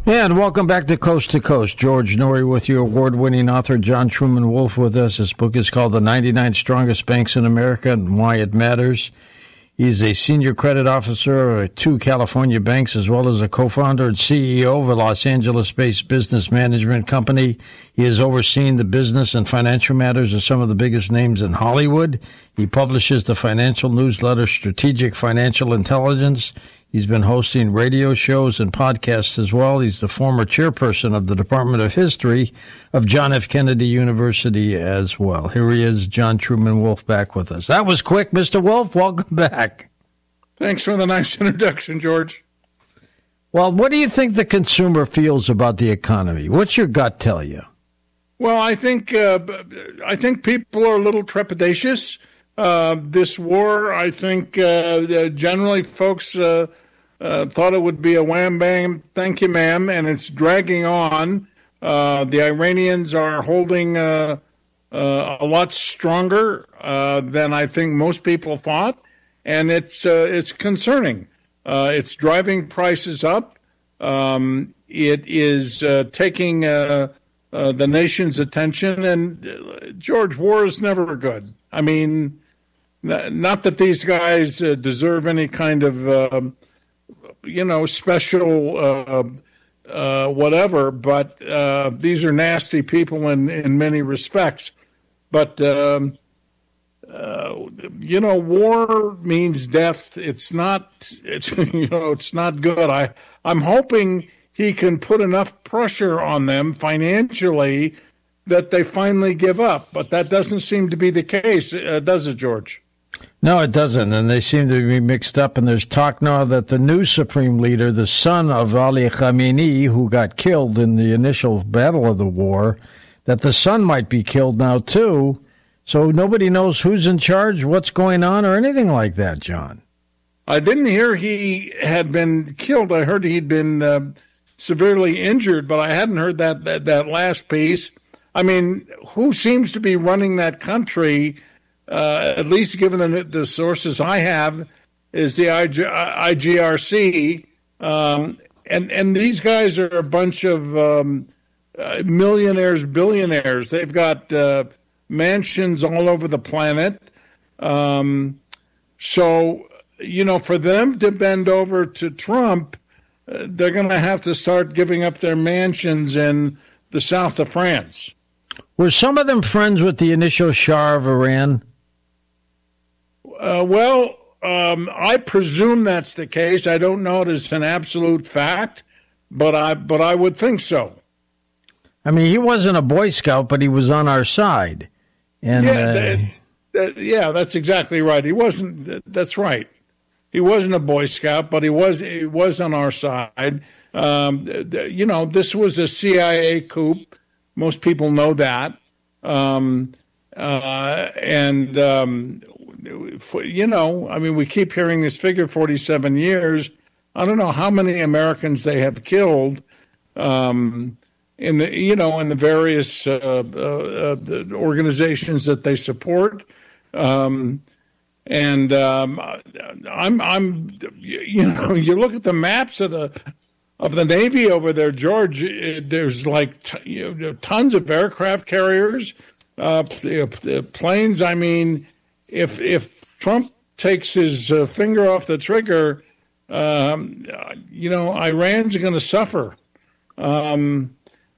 And welcome back to Coast. George Noory with you, award-winning author John Truman Wolfe with us. His book is called The 99 Strongest Banks in America and Why It Matters. He's a senior credit officer of 2 California banks, as well as a co-founder and CEO of a Los Angeles-based business management company. He has overseen the business and financial matters of some of the biggest names in Hollywood. He publishes the financial newsletter Strategic Financial Intelligence. He's been hosting radio shows and podcasts as well. He's the former chairperson of the Department of History of John F. Kennedy University as well. Here he is, John Truman Wolfe, back with us. That was quick, Mr. Wolfe. Welcome back. Thanks for the nice introduction, George. Well, what do you think the consumer feels about the economy? What's your gut tell you? Well, I think people are a little trepidatious. This war, I think, generally folks thought it would be a wham bam, thank you, ma'am, and it's dragging on. The Iranians are holding a lot stronger than I think most people thought, and it's concerning. It's driving prices up. It is taking the nation's attention, and George, war is never good. I mean, not that these guys deserve any kind of, special whatever, but these are nasty people in many respects. But, war means death. It's not good. I'm hoping he can put enough pressure on them financially that they finally give up. But that doesn't seem to be the case, does it, George? No, it doesn't, and they seem to be mixed up, and there's talk now that the new supreme leader, the son of Ali Khamenei, who got killed in the initial battle of the war, that the son might be killed now, too, so nobody knows who's in charge, what's going on, or anything like that, John. I didn't hear he had been killed. I heard he'd been severely injured, but I hadn't heard that last piece. I mean, who seems to be running that country, at least given the sources I have, is the IGRC. And these guys are a bunch of millionaires, billionaires. They've got mansions all over the planet. So, for them to bend over to Trump, they're going to have to start giving up their mansions in the south of France. Were some of them friends with the initial Shah of Iran? I presume that's the case. I don't know it as an absolute fact, but I would think so. I mean, he wasn't a Boy Scout, but he was on our side. And that's exactly right. He wasn't. That's right. He wasn't a Boy Scout, but he was on our side. This was a CIA coup. Most people know that. We keep hearing this figure, 47 years. I don't know how many Americans they have killed in the various organizations that they support. You look at the maps of the Navy over there, George. There's tons of aircraft carriers, planes. I mean, if Trump takes his finger off the trigger, Iran's going to suffer. And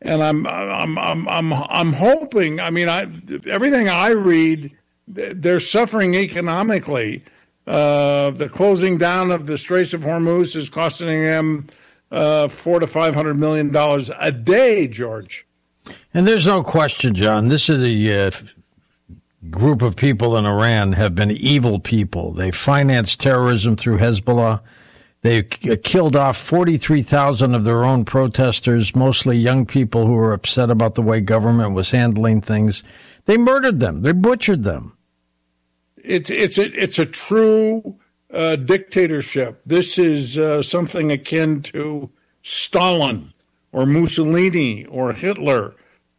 I'm hoping. I mean, everything I read, they're suffering economically. The closing down of the Straits of Hormuz is costing them $400 to $500 million a day, George. And there's no question, John. This is a group of people in Iran have been evil people. They financed terrorism through Hezbollah. They killed off 43,000 of their own protesters, mostly young people who were upset about the way government was handling things. They murdered them. They butchered them. It's a true dictatorship. This is something akin to Stalin or Mussolini or Hitler.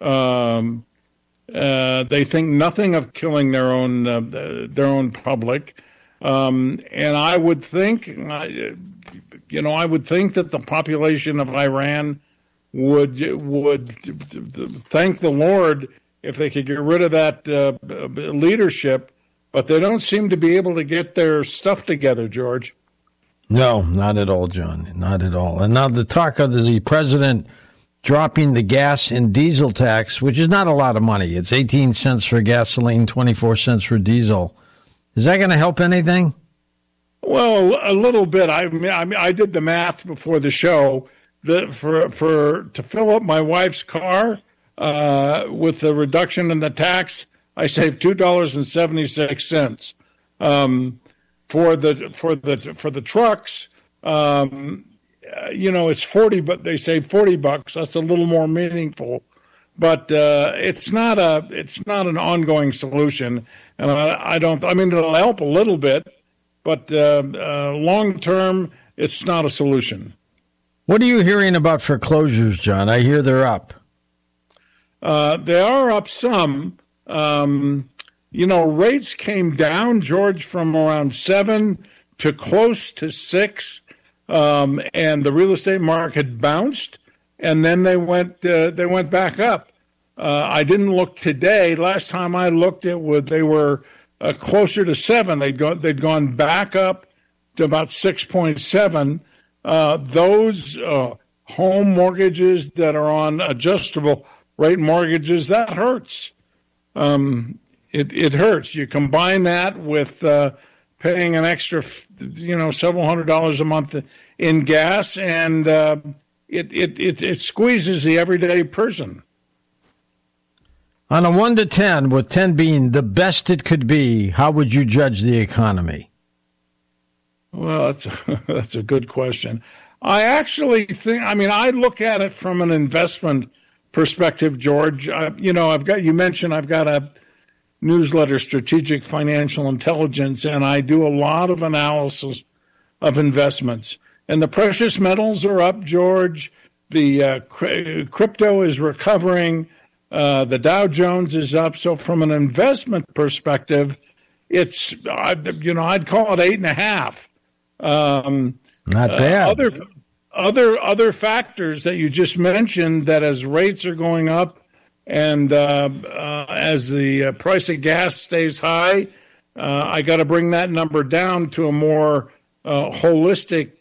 They think nothing of killing their own public. And I would think, that the population of Iran would thank the Lord if they could get rid of that leadership, but they don't seem to be able to get their stuff together, George. No, not at all, John. Not at all. And now the talk of the president dropping the gas and diesel tax, which is not a lot of money. It's 18 cents for gasoline, 24 cents for diesel. Is that going to help anything? Well, a little bit. I did the math before the show. To fill up my wife's car with the reduction in the tax, I saved $2.76. For the trucks, it's 40, but they say $40. That's a little more meaningful, but it's not an ongoing solution, and I mean, it'll help a little bit, but long term, it's not a solution. What are you hearing about foreclosures, John? I hear they're up. They are up some. Rates came down, George, from around 7 to close to 6, and the real estate market bounced, and then they went back up. I didn't look today. Last time I looked, they were closer to 7. They'd gone back up to about 6.7. Those home mortgages that are on adjustable rate mortgages, that hurts. It hurts. You combine that with paying an extra, several $100s a month in gas, and it squeezes the everyday person. On a 1 to 10, with 10 being the best it could be, how would you judge the economy? Well, that's a good question. I actually think, I look at it from an investment perspective, George. You mentioned I've got a newsletter, Strategic Financial Intelligence, and I do a lot of analysis of investments. And the precious metals are up, George. The crypto is recovering. The Dow Jones is up. So from an investment perspective, it's, I'd call it 8.5. Not bad. Other factors that you just mentioned, that as rates are going up and as the price of gas stays high, I got to bring that number down to a more holistic,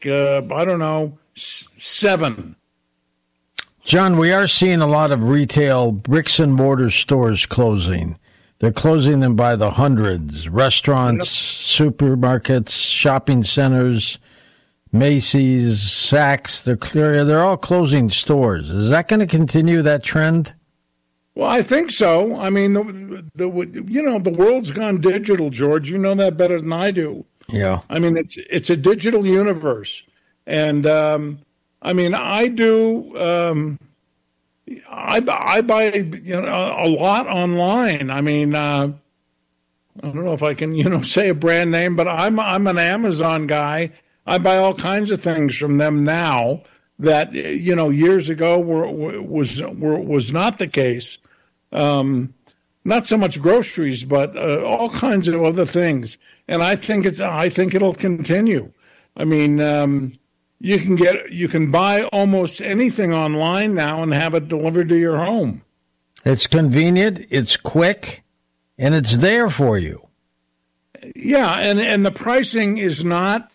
7. John, we are seeing a lot of retail bricks and mortar stores closing. They're closing them by the hundreds. Restaurants, supermarkets, shopping centers, Macy's, Saks, they're all closing stores. Is that going to continue that trend? Well, I think so. I mean, the world's gone digital, George. You know that better than I do. Yeah. I mean, it's a digital universe, and I do. I buy a lot online. I mean, I don't know if I can say a brand name, but I'm an Amazon guy. I buy all kinds of things from them now that years ago was not the case. Not so much groceries, but all kinds of other things. And I think it'll continue. I mean, you can buy almost anything online now and have it delivered to your home. It's convenient, it's quick, and it's there for you. Yeah, and the pricing is not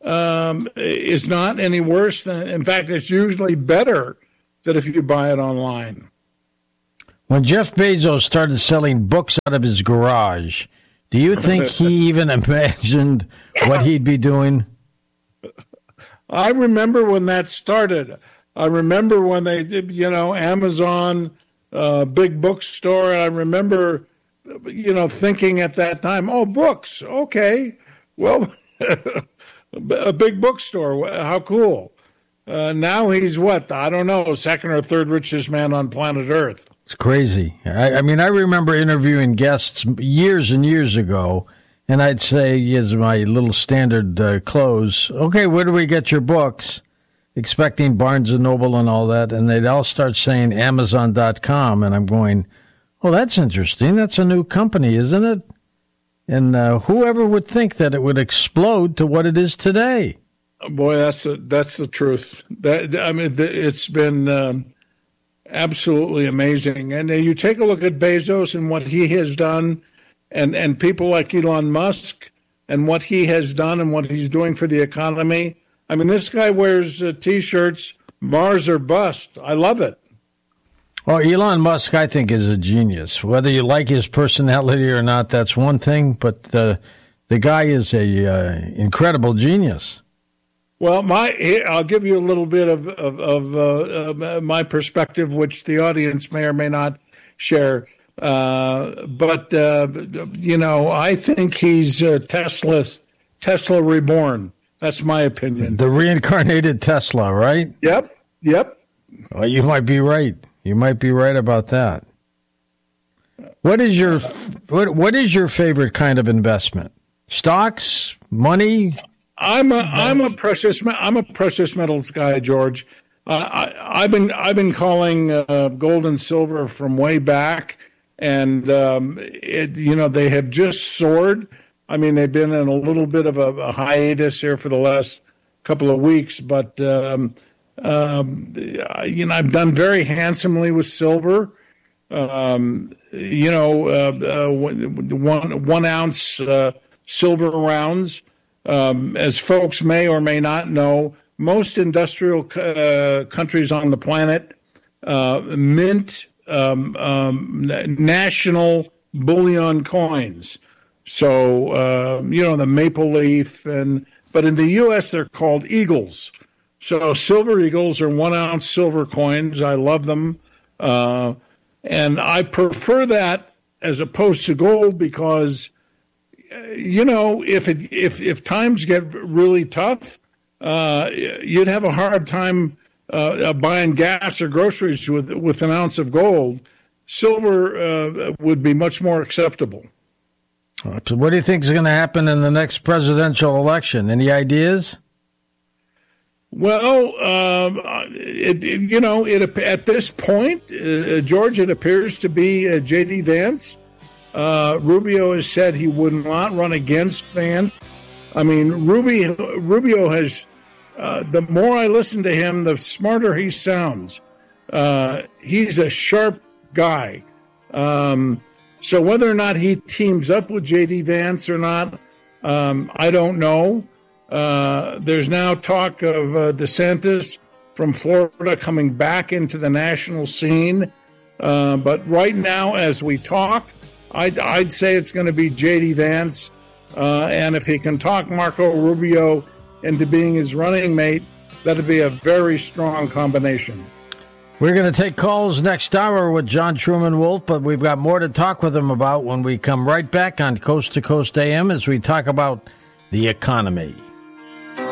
any worse than. In fact, it's usually better than if you buy it online. When Jeff Bezos started selling books out of his garage, do you think he even imagined what he'd be doing? I remember when that started. I remember when they did, Amazon, big bookstore. I remember, thinking at that time, oh, books. Okay. Well, a big bookstore. How cool. Now he's what? I don't know, second or third richest man on planet Earth. It's crazy. I mean, I remember interviewing guests years and years ago, and I'd say, as my little standard close, okay, where do we get your books? Expecting Barnes & Noble and all that, and they'd all start saying Amazon.com, and I'm going, oh, that's interesting. That's a new company, isn't it? And whoever would think that it would explode to what it is today? Boy, that's the truth. It's been absolutely amazing. And you take a look at Bezos and what he has done, and people like Elon Musk and what he has done and what he's doing for the economy. I mean, this guy wears T-shirts, Mars or bust. I love it. Well, Elon Musk, I think, is a genius. Whether you like his personality or not, that's one thing. But the guy is a incredible genius. Well, I'll give you a little bit of my perspective, which the audience may or may not share. But I think he's Tesla reborn. That's my opinion. The reincarnated Tesla, right? Yep. Well, you might be right. You might be right about that. What is your favorite kind of investment? Stocks, money? I'm a precious metals guy, George. I've been calling gold and silver from way back, and they have just soared. I mean, they've been in a little bit of a hiatus here for the last couple of weeks, but I've done very handsomely with silver. 1 ounce silver rounds. As folks may or may not know, most industrial countries on the planet mint national bullion coins. So, the maple leaf, but in the U.S. they're called eagles. So silver eagles are 1 ounce silver coins. I love them. And I prefer that as opposed to gold because, if times get really tough, you'd have a hard time buying gas or groceries with an ounce of gold. Silver would be much more acceptable. So what do you think is going to happen in the next presidential election? Any ideas? Well, at this point, George, it appears to be J.D. Vance. Rubio has said he would not run against Vance. I mean, Rubio has, the more I listen to him, the smarter he sounds. He's a sharp guy. So whether or not he teams up with J.D. Vance or not, I don't know. There's now talk of DeSantis from Florida coming back into the national scene. But right now, as we talk, I'd say it's going to be J.D. Vance. And if he can talk Marco Rubio into being his running mate, that'd be a very strong combination. We're going to take calls next hour with John Truman Wolf, but we've got more to talk with him about when we come right back on Coast to Coast AM as we talk about the economy.